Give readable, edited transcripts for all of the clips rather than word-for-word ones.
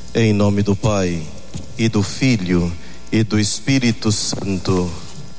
Em nome do Pai, e do Filho, e do Espírito Santo.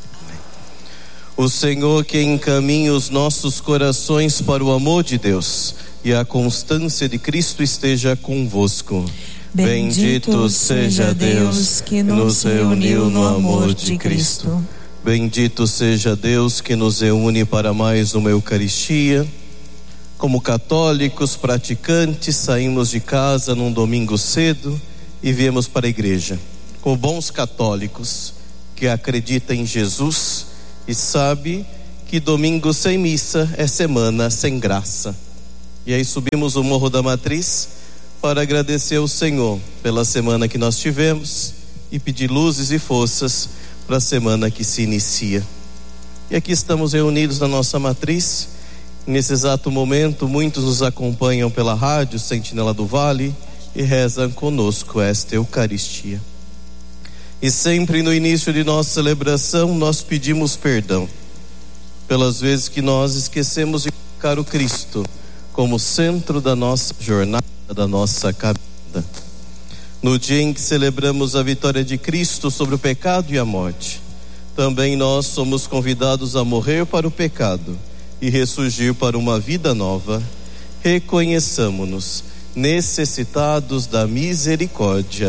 O Senhor que encaminha os nossos corações para o amor de Deus e a constância de Cristo esteja convosco. Bendito seja Deus que nos reuniu no amor de Cristo. Bendito seja Deus que nos reúne para mais uma Eucaristia. Como católicos praticantes, saímos de casa num domingo cedo e viemos para a igreja. Como bons católicos que acreditam em Jesus e sabe que domingo sem missa é semana sem graça. E aí subimos o Morro da Matriz para agradecer ao Senhor pela semana que nós tivemos e pedir luzes e forças para a semana que se inicia. E aqui estamos reunidos na nossa matriz. Nesse exato momento, muitos nos acompanham pela rádio Sentinela do Vale e rezam conosco esta Eucaristia. E sempre no início de nossa celebração, nós pedimos perdão pelas vezes que nós esquecemos de colocar o Cristo como centro da nossa jornada, da nossa caminhada. No dia em que celebramos a vitória de Cristo sobre o pecado e a morte, também nós somos convidados a morrer para o pecado e ressurgir para uma vida nova. Reconheçamo-nos necessitados da misericórdia